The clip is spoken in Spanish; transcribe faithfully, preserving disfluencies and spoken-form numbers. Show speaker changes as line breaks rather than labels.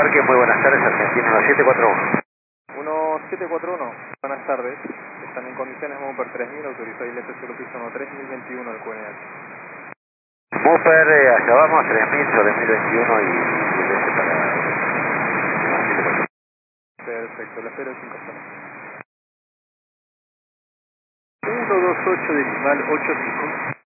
Embarque, muy buenas tardes, Argentina uno siete cuatro uno.
uno siete cuatro uno, buenas tardes. Están en condiciones Mopar tres mil, autorizado I L P cero piso uno tres mil veintiuno al Q N H.
Mopar, eh, allá vamos, tres mil sobre mil veintiuno y I L S para...
Perfecto, la espero cinco uno dos ocho decimal ocho cinco.